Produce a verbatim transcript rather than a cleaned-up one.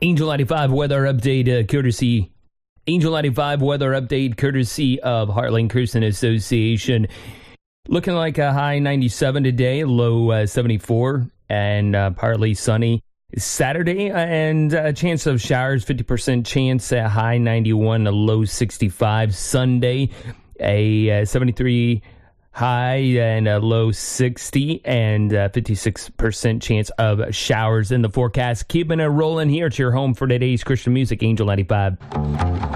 Angel ninety-five weather update, uh, courtesy. Angel ninety-five weather update, courtesy of Heartland Cruising Association. Looking like a high ninety-seven today, low uh, seventy-four, and uh, partly sunny. Saturday, uh, and a chance of showers, fifty percent chance, a high ninety-one, a low sixty-five. Sunday, a uh, seventy-three high and a low sixty, and uh, fifty-six percent chance of showers in the forecast. Keeping it rolling here. It's your home for today's Christian music, Angel ninety-five.